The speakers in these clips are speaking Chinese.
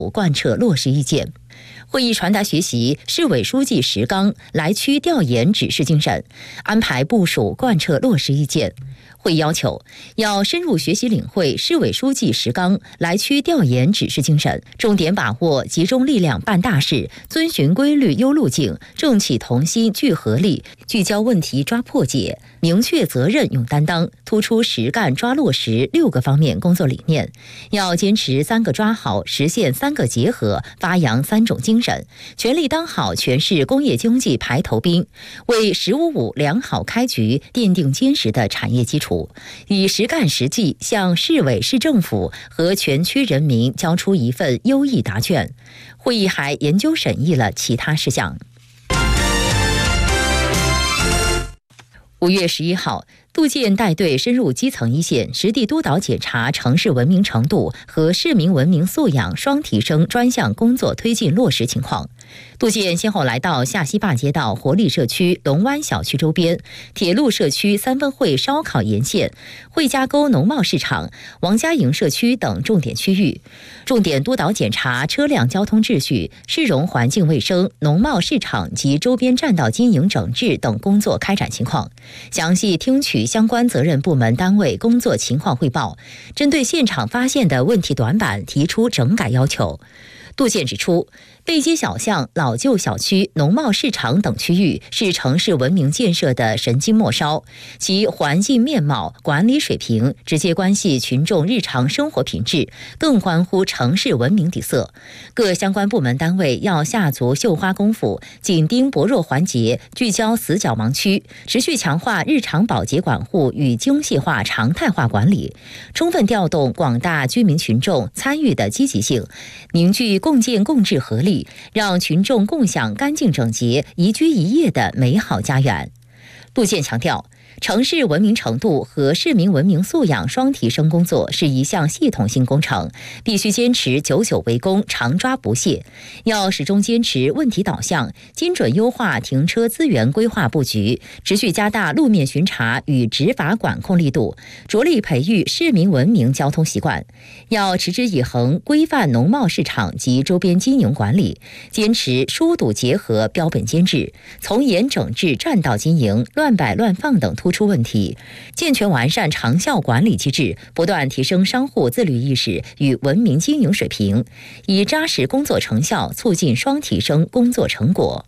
贯彻落实意见。会议传达学习市委书记石纲来区调研指示精神，安排部署贯彻落实意见。会议要求要深入学习领会市委书记石纲来区调研指示精神，重点把握集中力量办大事，遵循规律优路径，正气同心聚合力，聚焦问题抓破解，明确责任勇担当，突出实干抓落实6个方面工作理念。要坚持3个抓好，实现3个结合，发扬3种精神，全力当好全市工业经济排头兵，为“15+5”良好开局奠定坚实的产业基础。以实干实际向市委市政府和全区人民交出一份优异答卷。会议还研究审议了其他事项。5月11号，杜建带队深入基层一线，实地督导检查城市文明程度和市民文明素养双提升专项工作推进落实情况。杜建先后来到下西坝街道活力社区、龙湾小区周边、铁路社区三分会烧烤沿线、汇家沟农贸市场、王家营社区等重点区域，重点督导检查车辆交通秩序、市容环境卫生、农贸市场及周边占道经营整治等工作开展情况，详细听取相关责任部门单位工作情况汇报，针对现场发现的问题短板提出整改要求。杜建指出，背街小巷、老旧小区、农贸市场等区域是城市文明建设的神经末梢，其环境面貌、管理水平直接关系群众日常生活品质，更关乎城市文明底色。各相关部门单位要下足绣花功夫，紧盯薄弱环节，聚焦死角盲区，持续强化日常保洁管护与精细化常态化管理，充分调动广大居民群众参与的积极性，凝聚共建共治合力，让群众共享干净整洁、宜居宜业的美好家园。杜建强调，城市文明程度和市民文明素养双提升工作是一项系统性工程，必须坚持久久为功、常抓不懈，要始终坚持问题导向，精准优化停车资源规划布局，持续加大路面巡查与执法管控力度，着力培育市民文明交通习惯。要持之以恒规范农贸市场及周边经营管理，坚持疏堵结合标本兼治，从严整治占道经营、乱摆乱放等突出问题，健全完善长效管理机制，不断提升商户自律意识与文明经营水平，以扎实工作成效促进双提升工作成果。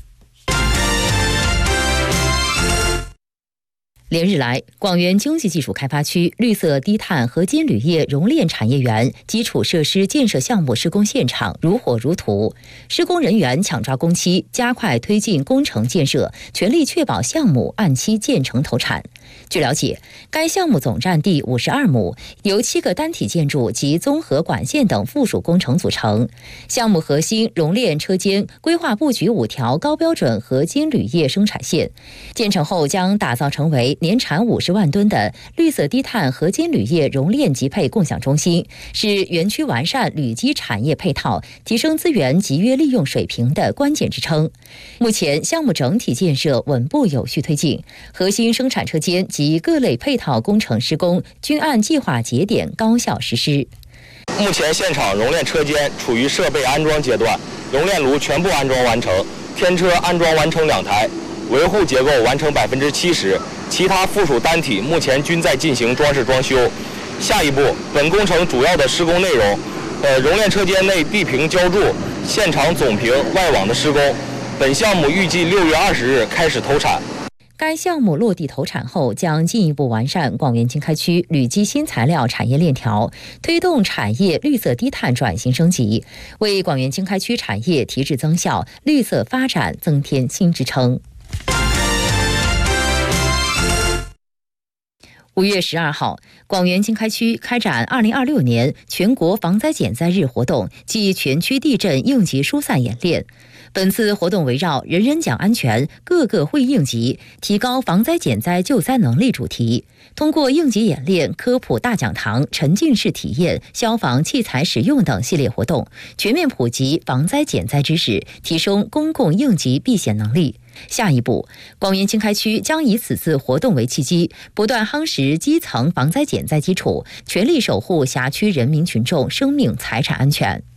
连日来，广元经济技术开发区绿色低碳合金铝业熔炼产业园基础设施建设项目施工现场如火如荼，施工人员抢抓工期，加快推进工程建设，全力确保项目按期建成投产。据了解，该项目总占地52亩，由7个单体建筑及综合管线等附属工程组成。项目核心熔炼车间规划布局5条高标准合金铝业生产线，建成后将打造成为年产50万吨的绿色低碳合金铝业熔炼集配共享中心，是园区完善铝基产业配套、提升资源集约利用水平的关键支撑。目前项目整体建设稳步有序推进，核心生产车间及各类配套工程施工均按计划节点高效实施。 目前现场熔炼车间处于设备安装阶段，熔炼炉全部安装完成，天车安装完成2台，维护结构完成70%，其他附属单体目前均在进行装饰装修。下一步，本工程主要的施工内容，熔炼车间内地坪浇筑、现场总坪、外网的施工。本项目预计6月20日开始投产。 该项目落地投产后，将进一步完善广元经开区铝基新材料产业链条，推动产业绿色低碳转型升级，为广元经开区产业提质增效、绿色发展增添新支撑。5月12号，广元经开区开展2026年全国防灾减灾日活动暨全区地震应急疏散演练。本次活动围绕人人讲安全，个个会应急，提高防灾减灾救灾能力主题，通过应急演练、科普大讲堂、沉浸式体验、消防器材使用等系列活动，全面普及防灾减灾知识，提升公共应急避险能力。下一步，广元经开区将以此次活动为契机，不断夯实基层防灾减灾基础，全力守护辖区人民群众生命财产安全。